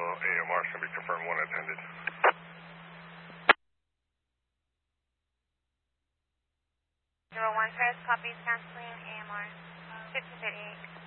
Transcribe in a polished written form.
AMR, should be confirmed 1 attended. 01 Paris, copies canceling AMR 1538.